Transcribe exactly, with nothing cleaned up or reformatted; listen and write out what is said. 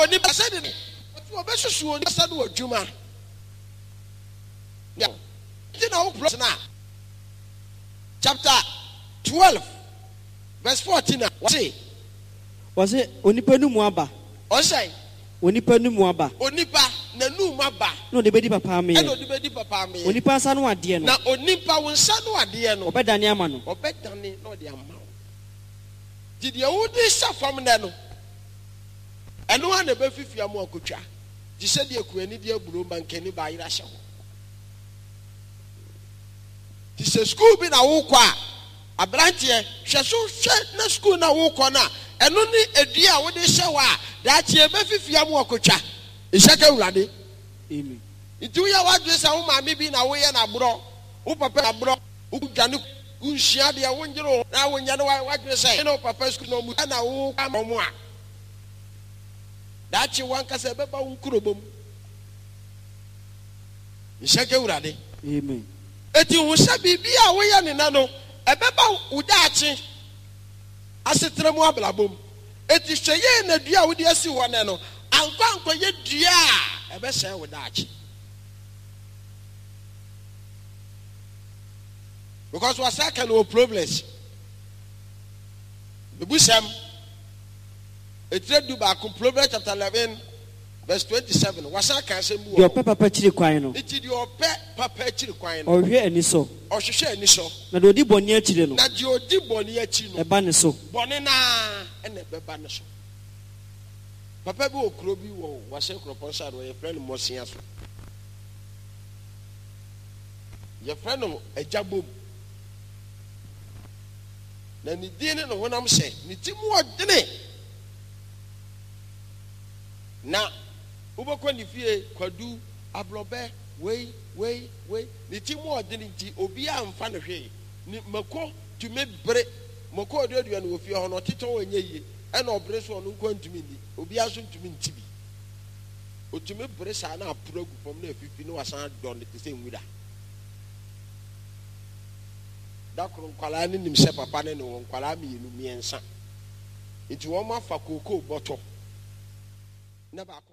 oni ba said ni o be susu oni sa do adwuma ya ti na wo plus na chapter twelve verse fourteen what say was it onipa nu mu aba o say onipa nu mu aba onipa na nu mu aba no de bedi papa me e no de bedi papa me onipa nsa no ade no na onipa wo nsa no ade no obedane ama no obedane no de ama did you would suffer na no eno ha na be fifia mu akotwa di se de akuani de aburo bankani ba yira hye ho di se school bi na wo kwa abrante hwe so hwe na school na wo kwa na eno ni edua a wo de hye wa da tie be fifia mu akotwa ishaka urade amen itu ya wadwe sa wo maame bi na wo ye na bro wo papa na bro wo dwane unhia de wo njiro na wo nya no wadwe sa no papa school no mu na wo kwa mo a dachi wankasa beba unkurobom ishaka urade amen eti hu sha bibia wo ye ne na no ebeba udachi asetremu ablabom eti hweye na dua wo de asi wo ne no anko anko ye dua a ebe hye wo dachi because wasaka no problems bebusam etradu ba ku Proverbs chapter eleven verse twenty-seven wasaka asemu yo papa papa chiri kwan no iti di ope papa chiri kwan no ohwe ani so ohwehwe ani so na de odi boni achire no na de odi boni achi no eba ne so boni na ene beba ne so papa bi okro bi wo wase kropon sa ro ye friend mosia so ye friend no ajabom na ni dine no wonam se ni timu odene na uboko ni fie kwadu ablobe wei wei wei ni timu odene nti obi amfa no hwe ni mako tume bre mako oduadua no ofie ho no teto wanye yie e na obre so no kwantumi ni obi aso ntumi ntibi otume bre sa na apura gu fom na afifi no wasan don te se nwira dakoro nkwala ni nim se papa ne no nkwala mi yenu miensa nti wo ma fa koko boto na ba